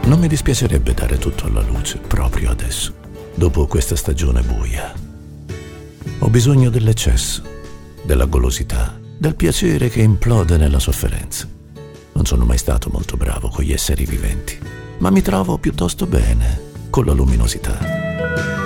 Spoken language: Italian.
Non mi dispiacerebbe dare tutto alla luce proprio adesso, dopo questa stagione buia. Ho bisogno dell'eccesso, della golosità, del piacere che implode nella sofferenza. Non sono mai stato molto bravo con gli esseri viventi, ma mi trovo piuttosto bene con la luminosità.